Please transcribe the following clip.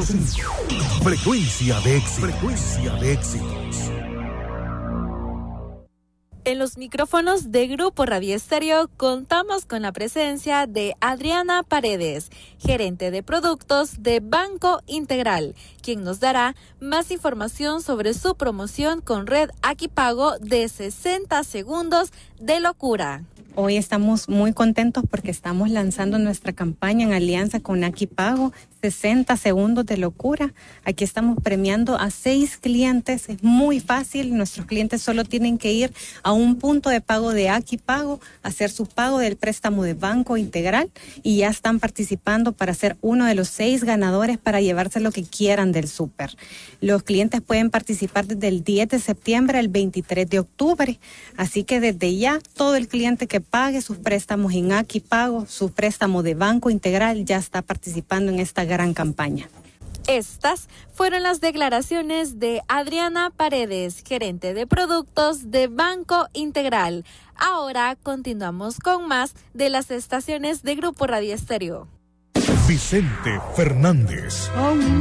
100.5. Frecuencia de éxitos. Frecuencia de éxitos. En los micrófonos de Grupo Radio Estéreo contamos con la presencia de Adriana Paredes, gerente de productos de Banco Integral, quien nos dará más información sobre su promoción con red Akipago de 60 segundos de locura. Hoy estamos muy contentos porque estamos lanzando nuestra campaña en alianza con Akipago, 60 segundos de locura. Aquí estamos premiando a 6 clientes. Es muy fácil. Nuestros clientes solo tienen que ir a un punto de pago de Akipago, hacer su pago del préstamo de Banco Integral y ya están participando para ser uno de los 6 ganadores para llevarse lo que quieran del súper. Los clientes pueden participar desde el 10 de septiembre al 23 de octubre. Así que desde ya, todo el cliente que pague sus préstamos en Akipago, su préstamo de Banco Integral, ya está participando en esta gran campaña. Estas fueron las declaraciones de Adriana Paredes, gerente de productos de Banco Integral. Ahora continuamos con más de las estaciones de Grupo Radio Estéreo. Vicente Fernández.